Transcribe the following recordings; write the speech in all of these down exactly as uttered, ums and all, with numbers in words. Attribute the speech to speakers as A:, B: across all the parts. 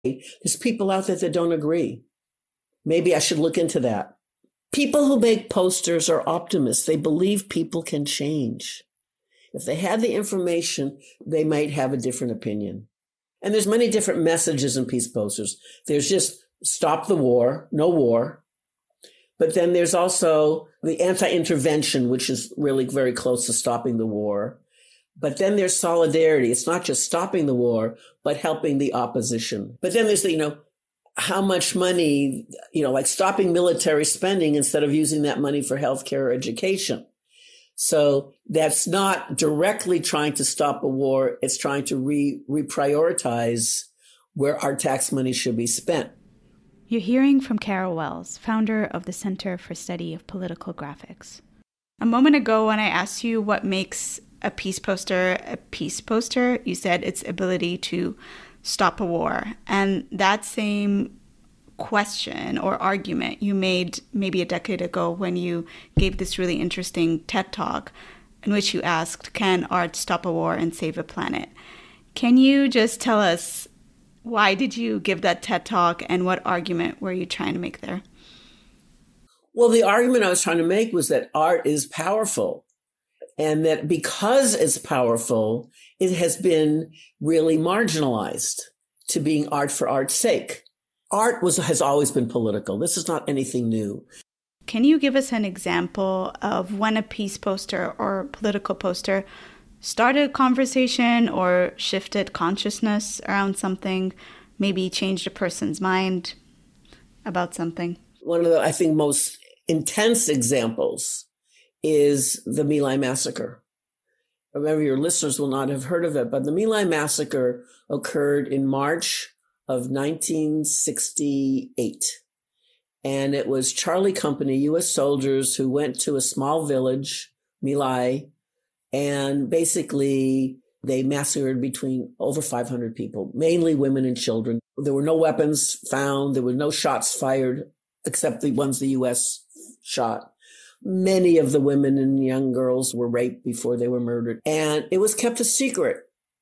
A: There's people out there that don't agree. Maybe I should look into that. People who make posters are optimists. They believe people can change. If they had the information, they might have a different opinion. And there's many different messages in peace posters. There's just stop the war, no war. But then there's also the anti-intervention, which is really very close to stopping the war. But then there's solidarity. It's not just stopping the war, but helping the opposition. But then there's the, you know, how much money, you know, like stopping military spending instead of using that money for healthcare or education. So that's not directly trying to stop a war. It's trying to re reprioritize where our tax money should be spent.
B: You're hearing from Carol Wells, founder of the Center for Study of Political Graphics. A moment ago, when I asked you what makes a peace poster a peace poster, you said its ability to stop a war. And that same question or argument you made maybe a decade ago when you gave this really interesting TED Talk in which you asked, can art stop a war and save a planet? Can you just tell us, why did you give that TED Talk and what argument were you trying to make there?
A: Well, the argument I was trying to make was that art is powerful and that because it's powerful, it has been really marginalized to being art for art's sake. Art was has always been political. This is not anything new.
B: Can you give us an example of when a peace poster or political poster started a conversation or shifted consciousness around something, maybe changed a person's mind about something?
A: One of the, I think, most intense examples is the My Lai massacre. Remember, your listeners will not have heard of it, but the My Lai massacre occurred in March of nineteen sixty-eight. And it was Charlie Company, U S soldiers who went to a small village, My Lai, and basically they massacred between over five hundred people, mainly women and children. There were no weapons found. There were no shots fired except the ones the U S shot. Many of the women and young girls were raped before they were murdered. And it was kept a secret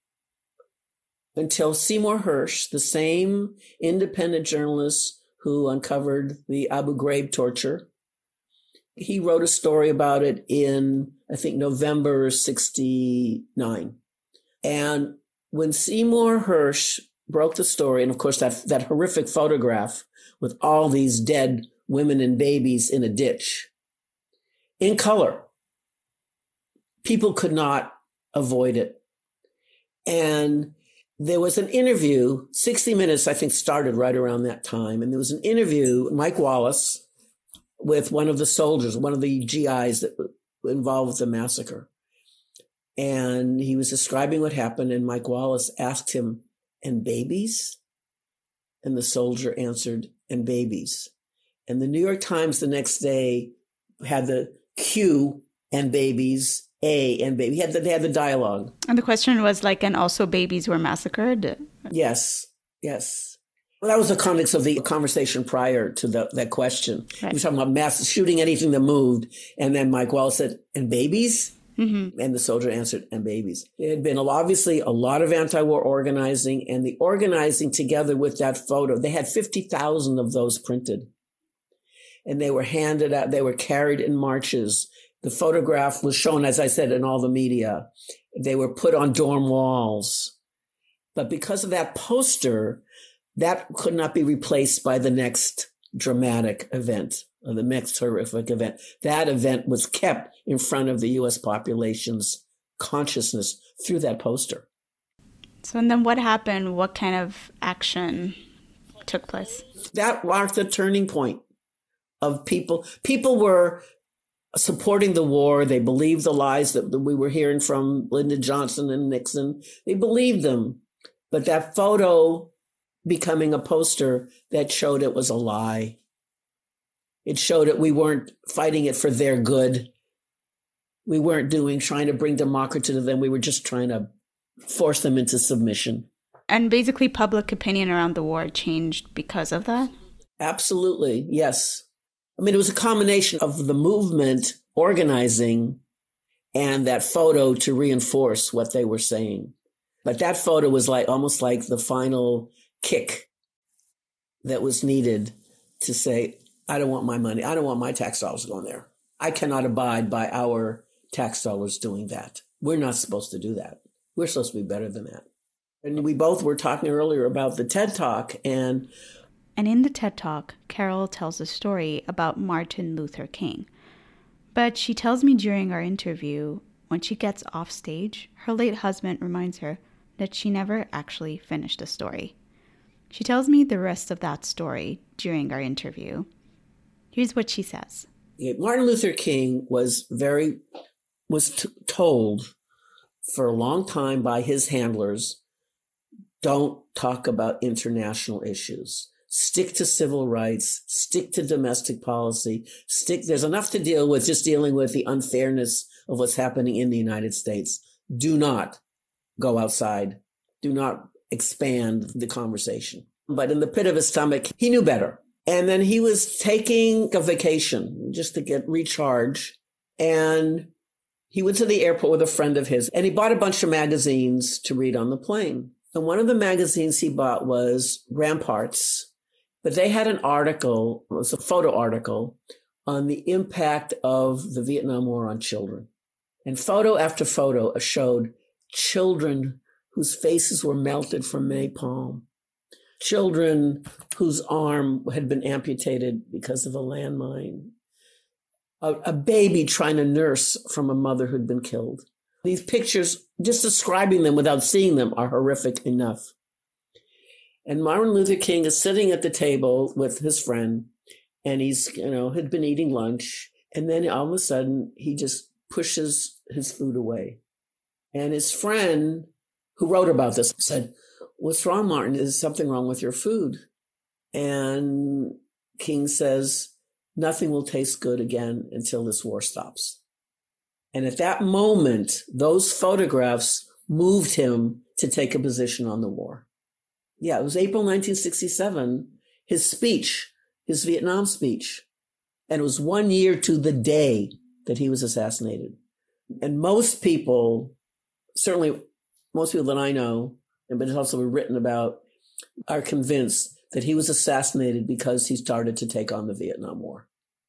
A: until Seymour Hersh, the same independent journalist who uncovered the Abu Ghraib torture, he wrote a story about it in, I think, November sixty-nine. And when Seymour Hersh broke the story, and of course that, that horrific photograph with all these dead women and babies in a ditch, in color, people could not avoid it. And there was an interview, sixty minutes, I think, started right around that time. And there was an interview, Mike Wallace, with one of the soldiers, one of the G Is that were involved with the massacre. And he was describing what happened. And Mike Wallace asked him, and babies? And the soldier answered, and babies. And the New York Times the next day had the Q and babies, A and baby. He had the, they had the dialogue.
B: And the question was like, and also babies were massacred?
A: Yes, yes. Well, that was the context of the conversation prior to the, that question. Right. He was talking about mass shooting anything that moved. And then Mike Wallace said, and babies? Mm-hmm. And the soldier answered, and babies. There had been obviously a lot of anti-war organizing, and the organizing together with that photo, they had fifty thousand of those printed. And they were handed out, they were carried in marches. The photograph was shown, as I said, in all the media. They were put on dorm walls. But because of that poster, that could not be replaced by the next dramatic event or the next horrific event. That event was kept in front of the U S population's consciousness through that poster.
B: So and then what happened? What kind of action took place?
A: That marked the turning point of people. People were supporting the war. They believed the lies that we were hearing from Lyndon Johnson and Nixon. They believed them. But that photo becoming a poster that showed it was a lie. It showed that we weren't fighting it for their good. We weren't doing, trying to bring democracy to them. We were just trying to force them into submission.
B: And basically public opinion around the war changed because of that?
A: Absolutely, yes. I mean, it was a combination of the movement organizing and that photo to reinforce what they were saying. But that photo was like almost like the final kick that was needed to say, I don't want my money. I don't want my tax dollars going there. I cannot abide by our tax dollars doing that. We're not supposed to do that. We're supposed to be better than that. And we both were talking earlier about the TED Talk. And
B: And in the TED Talk, Carol tells a story about Martin Luther King. But she tells me during our interview, when she gets off stage, her late husband reminds her that she never actually finished the story. She tells me the rest of that story during our interview. Here's what she says.
A: Martin Luther King was very, was t- told for a long time by his handlers, don't talk about international issues. Stick to civil rights, stick to domestic policy, stick, there's enough to deal with just dealing with the unfairness of what's happening in the United States. Do not go outside. Do not expand the conversation. But in the pit of his stomach, he knew better. And then he was taking a vacation just to get recharge. And he went to the airport with a friend of his, and he bought a bunch of magazines to read on the plane. And one of the magazines he bought was Ramparts, but they had an article, it was a photo article, on the impact of the Vietnam War on children. And photo after photo showed children whose faces were melted from napalm, children whose arm had been amputated because of a landmine, a, a baby trying to nurse from a mother who'd been killed. These pictures, just describing them without seeing them, are horrific enough. And Martin Luther King is sitting at the table with his friend, and he's, you know, had been eating lunch. And then all of a sudden, he just pushes his food away. And his friend, who wrote about this, said, "What's wrong, Martin? Is something wrong with your food?" And King says, "Nothing will taste good again until this war stops." And at that moment, those photographs moved him to take a position on the war. Yeah, it was April nineteen sixty-seven, his speech, his Vietnam speech. And it was one year to the day that he was assassinated. And most people, certainly most people that I know, but it's also written about, are convinced that he was assassinated because he started to take on the Vietnam War.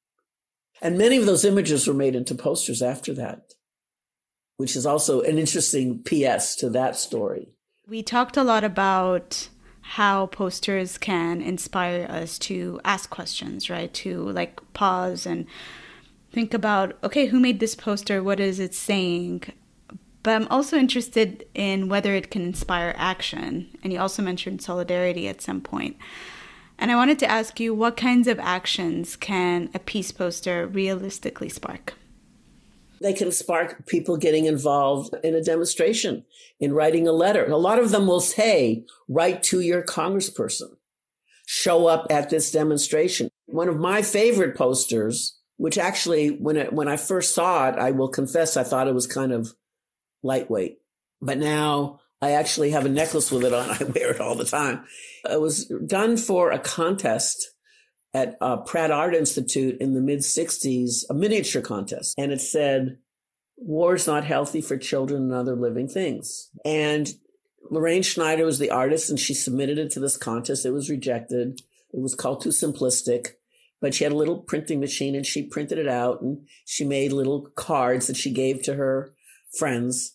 A: And many of those images were made into posters after that, which is also an interesting P S to that story.
B: We talked a lot about how posters can inspire us to ask questions, right? To like pause and think about, okay, who made this poster? What is it saying? But I'm also interested in whether it can inspire action. And you also mentioned solidarity at some point. And I wanted to ask you, what kinds of actions can a peace poster realistically spark?
A: They can spark people getting involved in a demonstration, in writing a letter. A lot of them will say, write to your congressperson, show up at this demonstration. One of my favorite posters, which actually, when it, when I first saw it, I will confess, I thought it was kind of lightweight. But now I actually have a necklace with it on. I wear it all the time. It was done for a contest at uh, Pratt Art Institute in the mid sixties, a miniature contest. And it said, "War's not healthy for children and other living things." And Lorraine Schneider was the artist, and she submitted it to this contest. It was rejected. It was called too simplistic. But she had a little printing machine, and she printed it out, and she made little cards that she gave to her friends.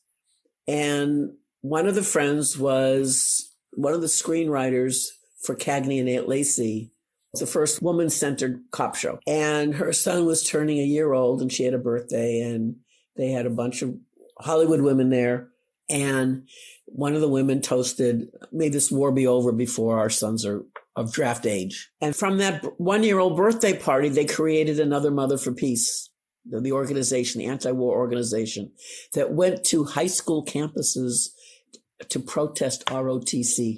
A: And one of the friends was one of the screenwriters for Cagney and Lacey, the first woman-centered cop show. And her son was turning a year old, and she had a birthday, and they had a bunch of Hollywood women there. And one of the women toasted, "May this war be over before our sons are of draft age." And from that one-year-old birthday party, they created another Mother for Peace, the, the organization, the anti-war organization, that went to high school campuses to protest R O T C.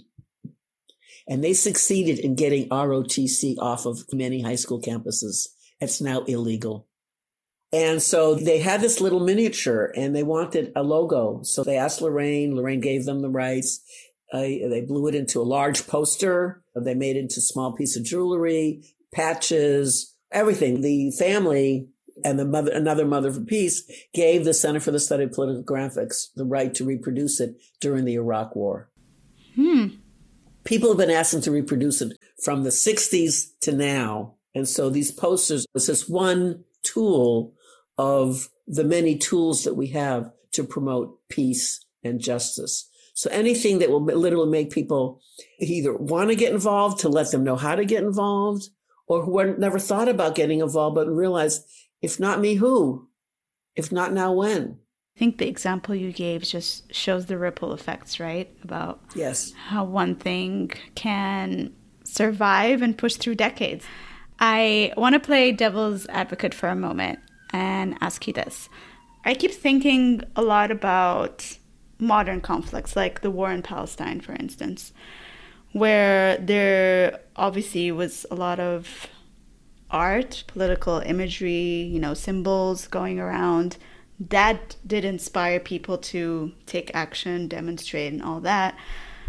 A: And they succeeded in getting R O T C off of many high school campuses. It's now illegal. And so they had this little miniature, and they wanted a logo. So they asked Lorraine. Lorraine gave them the rights. Uh, they blew it into a large poster. They made it into a small piece of jewelry, patches, everything. The family and the mother, another Mother for Peace, gave the Center for the Study of Political Graphics the right to reproduce it during the Iraq War.
B: Hmm.
A: People have been asking to reproduce it from the sixties to now. And so these posters is just one tool of the many tools that we have to promote peace and justice. So anything that will literally make people either want to get involved, to let them know how to get involved, or who never thought about getting involved, but realize, if not me, who? If not now, when?
B: I think the example you gave just shows the ripple effects, right? About
A: yes,
B: how one thing can survive and push through decades. I want to play devil's advocate for a moment and ask you this. I keep thinking a lot about modern conflicts, like the war in Palestine, for instance, where there obviously was a lot of art, political imagery, you know, symbols going around. That did inspire people to take action, demonstrate, and all that.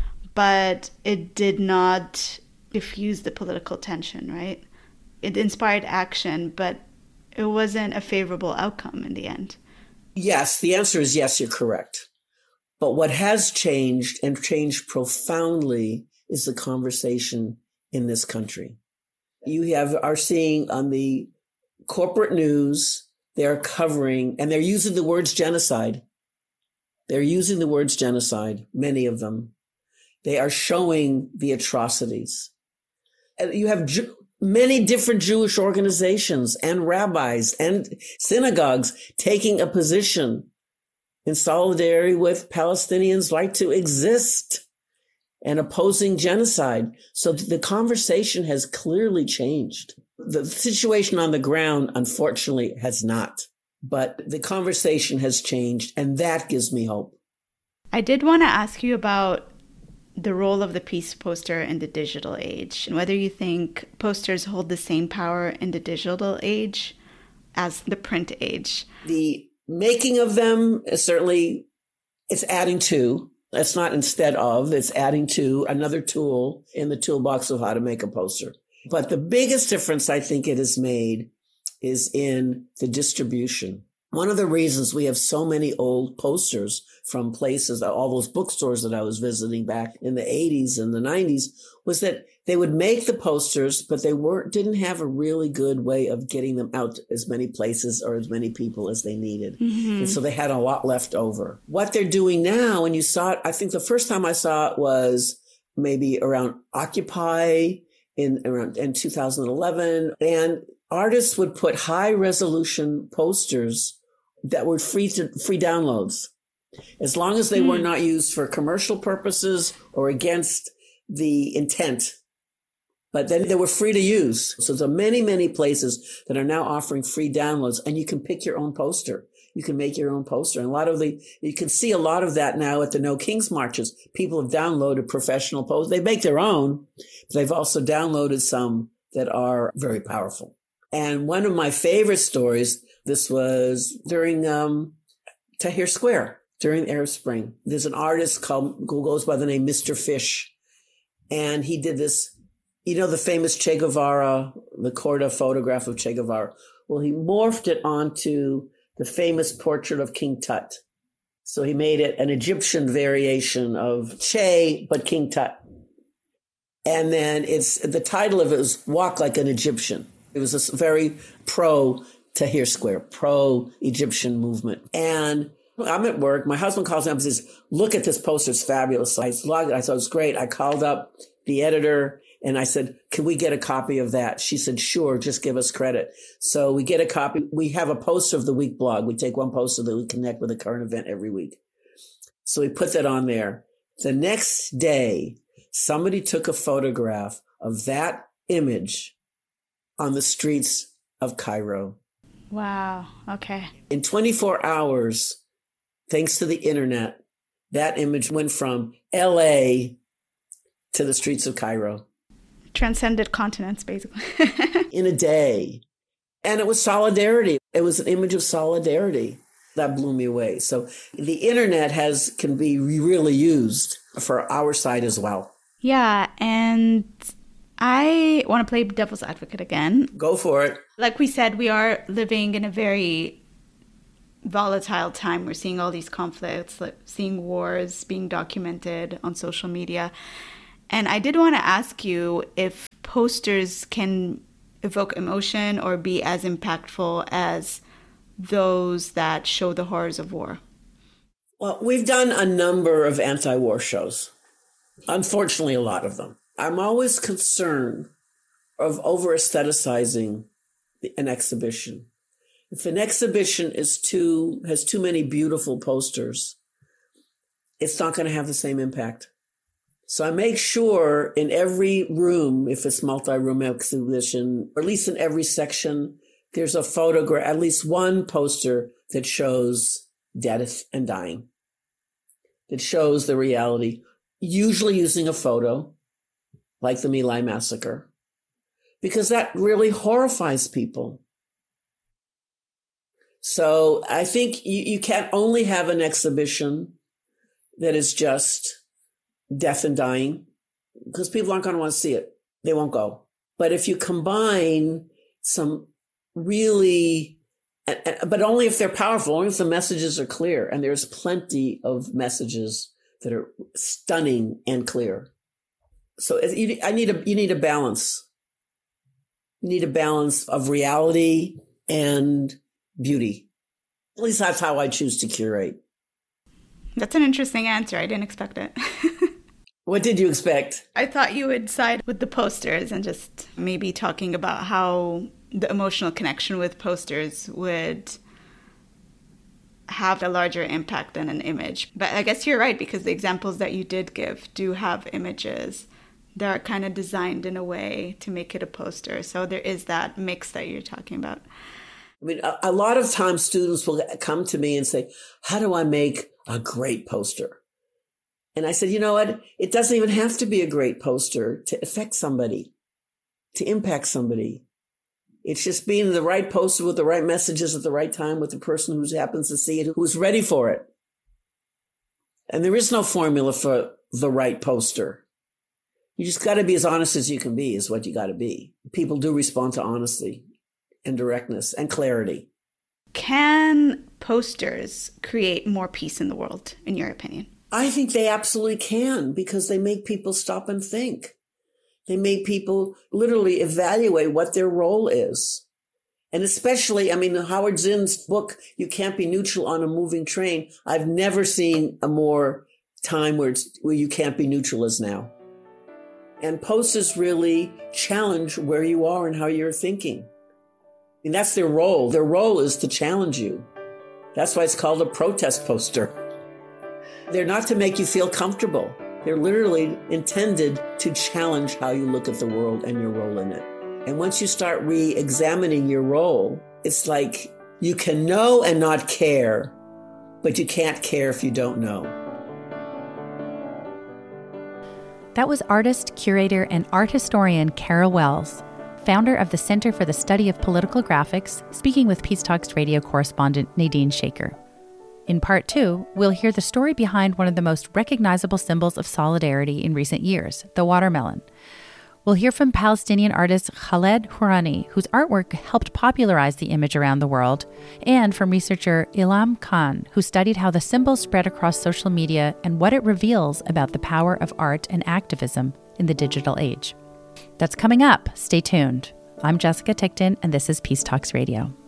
B: But it did not diffuse the political tension, right? It inspired action, but it wasn't a favorable outcome in the end.
A: Yes, the answer is yes, you're correct. But what has changed, and changed profoundly, is the conversation in this country. You have are seeing on the corporate news, they're covering, and they're using the words genocide. They're using the words genocide, many of them. They are showing the atrocities. And you have Ju- many different Jewish organizations and rabbis and synagogues taking a position in solidarity with Palestinians' right to exist and opposing genocide. So the conversation has clearly changed. The situation on the ground, unfortunately, has not. But the conversation has changed, and that gives me hope.
B: I did want to ask you about the role of the peace poster in the digital age, and whether you think posters hold the same power in the digital age as the print age.
A: The making of them is certainly, it's adding to. It's not instead of, it's adding to another tool in the toolbox of how to make a poster. But the biggest difference I think it has made is in the distribution. One of the reasons we have so many old posters from places, all those bookstores that I was visiting back in the eighties and the nineties, was that they would make the posters, but they weren't, didn't have a really good way of getting them out to as many places or as many people as they needed. Mm-hmm. And so they had a lot left over. What they're doing now, and you saw it, I think the first time I saw it was maybe around Occupy in around in two thousand eleven. And artists would put high resolution posters that were free to free downloads, as long as they mm. were not used for commercial purposes or against the intent. But then they were free to use. So there are many, many places that are now offering free downloads, and you can pick your own poster. You can make your own poster. And a lot of the, you can see a lot of that now at the No Kings marches. People have downloaded professional posters. They make their own, but they've also downloaded some that are very powerful. And one of my favorite stories, this was during um, Tahrir Square, during the Arab Spring. There's an artist called, who goes by the name Mister Fish. And he did this, you know, the famous Che Guevara, the Corda photograph of Che Guevara. Well, he morphed it onto the famous portrait of King Tut. So he made it an Egyptian variation of Che, but King Tut. And then it's, the title of it was Walk Like an Egyptian. It was a very pro Tahrir Square, pro-Egyptian movement. And I'm at work. My husband calls me up and says, look at this poster. It's fabulous. So I logged it. I thought it was great. I called up the editor and I said, can we get a copy of that? She said, sure, just give us credit. So we get a copy. We have a poster of the week blog. We take one poster that we connect with a current event every week. So we put that on there. The next day, somebody took a photograph of that image on the streets of Cairo.
B: Wow. Okay.
A: In twenty-four hours, thanks to the internet, that image went from L A to the streets of Cairo.
B: Transcended continents, basically.
A: In a day. And it was solidarity. It was an image of solidarity. That blew me away. So the internet has can be really used for our side as well.
B: Yeah, and I want to play devil's advocate again.
A: Go for it.
B: Like we said, we are living in a very volatile time. We're seeing all these conflicts, like seeing wars being documented on social media. And I did want to ask you if posters can evoke emotion or be as impactful as those that show the horrors of war.
A: Well, we've done a number of anti-war shows. Unfortunately, a lot of them. I'm always concerned of over-aestheticizing an exhibition. If an exhibition is too has too many beautiful posters, it's not going to have the same impact. So I make sure in every room, if it's multi-room exhibition, or at least in every section, there's a photograph, at least one poster that shows death and dying, that shows the reality, usually using a photo, like the My Lai massacre, because that really horrifies people. So I think you, you can't only have an exhibition that is just death and dying, because people aren't going to want to see it. They won't go. But if you combine some really, but only if they're powerful, only if the messages are clear, and there's plenty of messages that are stunning and clear. So I need a, you need a balance. You need a balance of reality and beauty. At least that's how I choose to curate.
B: That's an interesting answer. I didn't expect it.
A: What did you expect?
B: I thought you would side with the posters and just maybe talking about how the emotional connection with posters would have a larger impact than an image. But I guess you're right, because the examples that you did give do have images that are kind of designed in a way to make it a poster. So there is that mix that you're talking about.
A: I mean, a, a lot of times students will come to me and say, how do I make a great poster? And I said, you know what? It doesn't even have to be a great poster to affect somebody, to impact somebody. It's just being the right poster with the right messages at the right time with the person who happens to see it, who's ready for it. And there is no formula for the right poster. You just got to be as honest as you can be is what you got to be. People do respond to honesty and directness and clarity.
B: Can posters create more peace in the world, in your opinion?
A: I think they absolutely can, because they make people stop and think. They make people literally evaluate what their role is. And especially, I mean, Howard Zinn's book, You Can't Be Neutral on a Moving Train. I've never seen a more time where, it's, where you can't be neutral as now. And posters really challenge where you are and how you're thinking. I mean, that's their role. Their role is to challenge you. That's why it's called a protest poster. They're not to make you feel comfortable. They're literally intended to challenge how you look at the world and your role in it. And once you start re-examining your role, it's like you can know and not care, but you can't care if you don't know.
C: That was artist, curator, and art historian Kara Wells, founder of the Center for the Study of Political Graphics, speaking with Peace Talks radio correspondent Nadine Shaker. In part two, we'll hear the story behind one of the most recognizable symbols of solidarity in recent years, the watermelon. We'll hear from Palestinian artist Khaled Hourani, whose artwork helped popularize the image around the world, and from researcher Ilham Khan, who studied how the symbol spread across social media and what it reveals about the power of art and activism in the digital age. That's coming up. Stay tuned. I'm Jessica Tickton, and this is Peace Talks Radio.